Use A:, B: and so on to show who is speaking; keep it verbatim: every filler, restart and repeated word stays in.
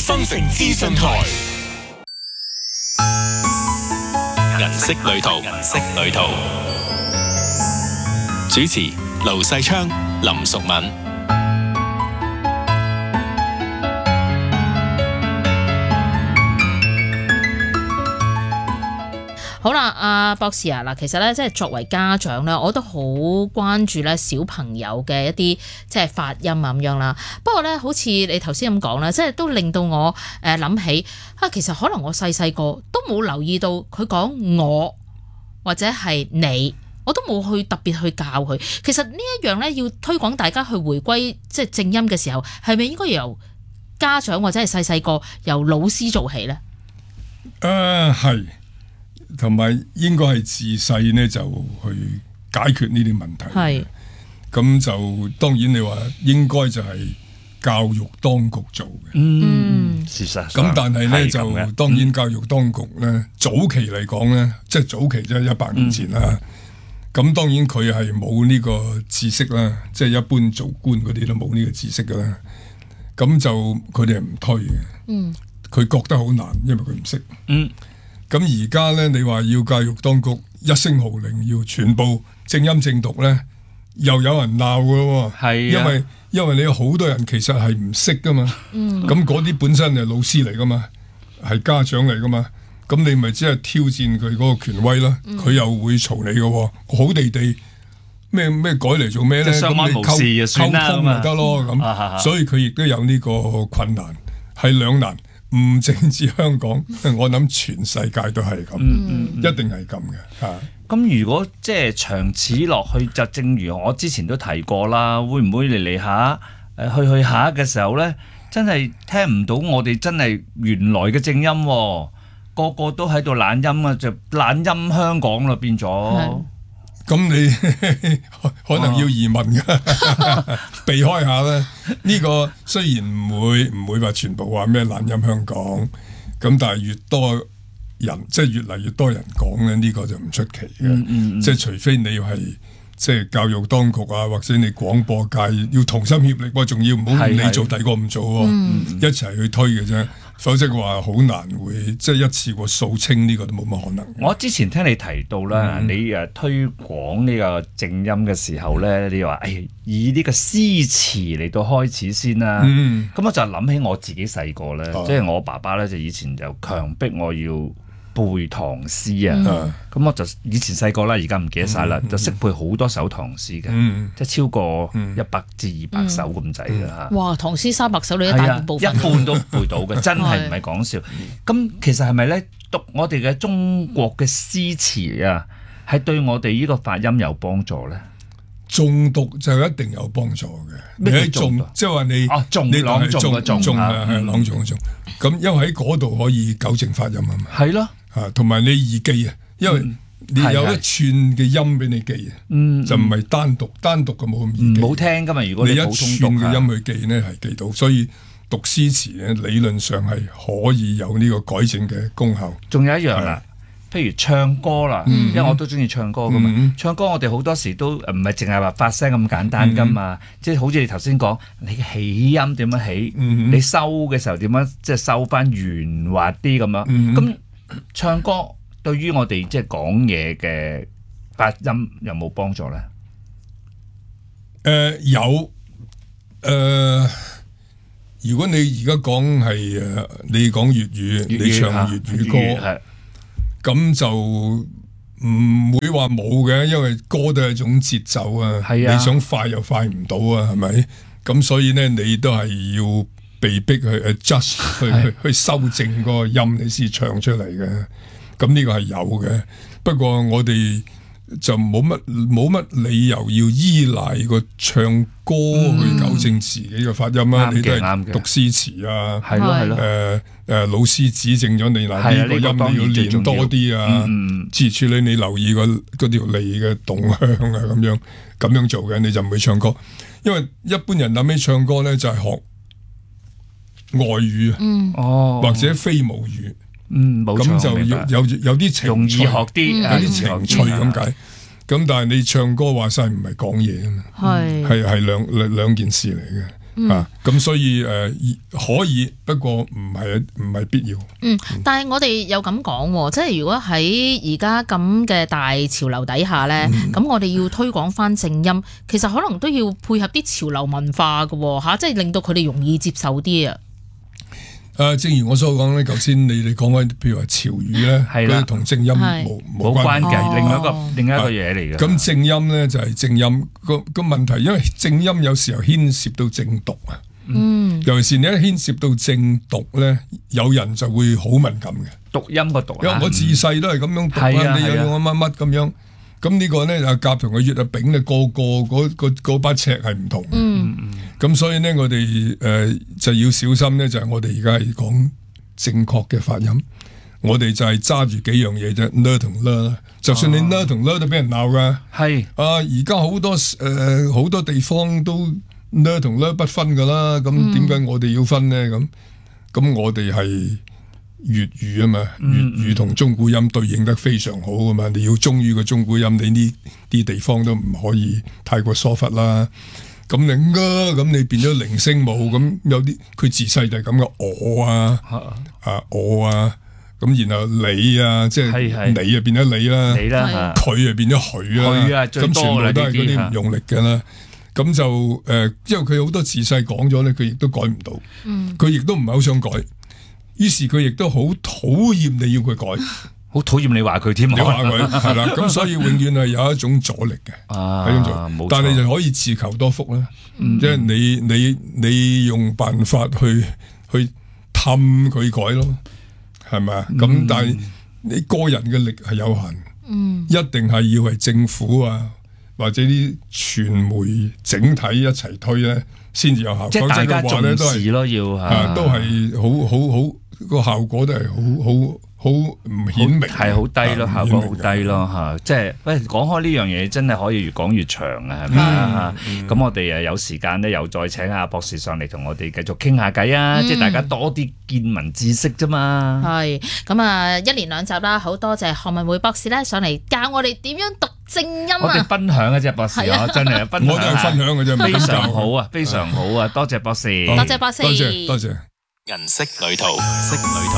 A: 新城資訊台，銀色旅途，銀色旅途，主持盧世昌、林淑敏。
B: 好啦，阿博士啊，嗱，其實咧，即係作為家長咧，我都好關注咧小朋友嘅一啲即係發音啊咁樣啦。不過咧，好似你頭先咁講啦，即係都令到我誒諗起啊，其實可能我細細個都冇留意到佢講我或者係你，我都冇去特別去教佢。其實呢一樣咧，要推廣大家去回歸即係正音嘅時候，係咪應該由家長或者係細細個由老師做起咧？
C: 誒係。同埋應該係自細呢就去解決呢啲問題。係咁就當然你話應該就係教育當局做嘅。
D: 嗯，事實上
C: 咁但係呢就當然教育當局呢、嗯、早期嚟講呢，即係早期即係一百年前啦。咁、嗯、當然佢係冇呢個知識啦，即係一般做官嗰啲都冇呢個知識噶啦。咁就佢哋係唔推嘅。嗯，佢覺得好難，因為佢唔識。嗯。咁而家咧，你話要教育當局一聲號令要全部正音正讀咧，又有人鬧噶咯。係、啊，因為因為你有好多人其實係唔識噶嘛。嗯。咁嗰啲本身係老師嚟噶嘛，係家長嚟噶嘛。咁你咪只係挑戰佢嗰個權威啦。佢、嗯、又會嘈你噶，好地地咩咩改嚟做咩咧？咁你溝溝通咪得咯。咁、啊，所以佢亦都有呢個困難，係兩難。唔淨止香港，我諗全世界都係咁、嗯嗯，一定係咁嘅吓。
D: 咁、嗯、如果即係長此落去，就正如我之前都提過啦，會唔會嚟嚟下誒去去下嘅時候咧，真係聽唔到我哋真係原來嘅正音、啊，個個都喺度懶音啊，就懶音香港啦變咗。
C: 咁你可能要移民噶、啊，避開下啦。呢個雖然唔會唔會話全部話咩懶音香港，咁但係越多人即係越嚟越多人講咧，呢、這個就唔出奇嘅、嗯嗯。即係除非你係即係教育當局啊，或者你廣播界要同心協力，仲要唔好你做，第個唔做、嗯，一齊去推嘅啫。否則嘅話好難會即係一次過掃清，呢個都冇乜可能。
D: 我之前聽你提到啦、嗯，你誒推廣呢個正音嘅時候咧，你話誒、哎、以呢個詩詞嚟到開始先啦。咁、嗯、我就諗起我自己細個咧，即係我爸爸咧就以前就強迫我要背唐詩啊。咁、嗯、我就以前細個啦，而家唔記得晒啦、嗯，就識背好多首唐詩嘅、嗯，即係超過一百至二百首咁滯嘅嚇。
B: 哇！唐詩三百首你一大部分、
D: 啊、一半都背到嘅，真係唔係講笑。咁其實係咪咧讀我哋嘅中國嘅詩詞啊，係對我哋呢個發音有幫助咧？
C: 誦讀就一定有幫助嘅。你喺誦，即係話你
D: 啊，誦
C: 你
D: 朗誦嘅誦
C: 係係朗誦嘅誦。咁因為喺嗰度可以糾正發音啊嘛。
D: 係咯。
C: 啊，同埋你易記啊，因為你有一串嘅音俾你記啊，就唔係單獨，單獨嘅冇咁易記。
D: 唔好聽噶嘛，如果你，
C: 你一串嘅音去記呢，係記到，所以讀詩詞咧理論上係可以有呢個改正嘅功效。
D: 仲有一樣啦，譬如唱歌啦、嗯，因為我都中意唱歌噶嘛、嗯，唱歌我哋好多時都唔係淨係話發聲咁簡單噶嘛，嗯、即係好似你頭先講，你嘅起音點樣起，嗯、你收嘅時候點樣即係收翻圓滑啲咁樣，咁、嗯。唱歌對於我哋即係講嘢嘅發音有冇幫助咧？誒、
C: 呃，有誒、呃，如果你而家講係誒，你講粵語，語，你唱粵語歌，咁就唔會話冇嘅，因為歌都係一種節奏啊，你想快又快唔到啊，係咪？咁所以咧，你都係要。被逼去 adjust 去去去修正個音，你先唱出嚟嘅。咁呢個係有嘅，不過我哋就冇乜冇乜理由要依賴個唱歌去糾正自己嘅發音啊、嗯！你都係讀詩詞啊，係咯係咯。誒誒、呃呃，老師指正咗你嗱，呢、呢個音你要練多啲啊。自處理你留意個嗰條脷嘅動向啊，咁樣咁樣做嘅，你就唔會唱歌。因為一般人諗起唱歌咧，就係、是、學。外語啊、嗯，或者非母語，嗯，咁就有有有啲情
D: 容易學啲，
C: 有啲情趣咁解。咁但係你唱歌話晒唔係講嘢啊嘛，係係係兩兩兩件事嚟嘅。
B: 嗯、
C: 啊，咁所以誒、呃、可以，不過唔係唔係必要。
B: 嗯，但係我哋又咁講，即係如果喺而家咁嘅大潮流底下咧，咁、嗯、我哋要推廣翻正音，其實可能都要配合啲潮流文化嘅吓、啊，即係令到佢哋容易接受啲啊。
C: 誒，正如我所講咧，頭先你哋講緊，譬如話潮語咧，佢同正音冇冇關
D: 嘅，
B: 哦、
D: 另外一個另外一個嘢嚟嘅。
C: 咁正音咧就係正音個個問題，因為正音有時候牽涉到正讀啊。嗯，尤其是你一牽涉到正讀咧，有人就會好敏感嘅。
D: 讀音個讀，
C: 因為我自細都係咁樣讀啊，你又用乜乜咁樣。咁呢個咧阿甲同個乙啊丙咧個個嗰嗰把尺係唔同嘅。嗯嗯。咁所以咧，我哋誒、呃、就要小心咧，就係、是、我哋而家係講正確嘅發音，我哋就係揸住幾樣嘢啫 ，l 同 l， 就算你 l 同 l 都俾人鬧噶。係、哦、啊，而家好多誒好、呃、多地方都 l 同 l 不分噶啦，咁點解我哋要分咧？咁咁我哋係粵語啊嘛，粵語同中古音對應得非常好噶嘛，你要忠於個中古音，你呢啲地方都唔可以太過疏忽啦。咁你啊，咁你變咗零聲母，咁有啲佢自細就係咁嘅我啊，啊我啊，咁然後你啊，即係你啊變咗你啦，
D: 你啦，
C: 佢啊變咗佢啦，咁全部都係嗰啲唔用力嘅啦。咁就誒，因為佢好多自細講咗咧，佢亦都改唔到，佢亦都唔係好想改，於是佢亦都好討厭你要佢改。
D: 好討厭你話佢添，
C: 你話佢係啦，咁所以永遠係有一種阻力嘅，
D: 啊，
C: 但係就可以自求多福啦，嗯、即係你你你用辦法去去氹佢改咯，係咪啊？咁、嗯、但係你個人嘅力係有限，嗯，一定係要係政府啊或者啲傳媒整體一齊推咧，先至有效。
D: 即係大家重視咯，要
C: 啊，都係好好好個效果都係好好。好唔顯明，
D: 係好低咯，效果好低咯嚇。即係喂，講開呢樣嘢，真係可以越講越長啊，係咪啊？咁我哋誒有時間咧，又再請阿博士上嚟同我哋繼續傾下偈啊！即係大家多啲見聞知識啫嘛。係
B: 咁啊，一連兩集啦，好多謝學文匯博士咧上嚟教我哋點樣讀正音啊！
D: 我哋分享嘅啫，博士啊，真係分享，
C: 我都係分享嘅啫，
D: 非常好啊，非常好啊！多謝博士，
B: 多謝博士，
C: 多謝多謝。
A: 銀色旅途，銀色旅途。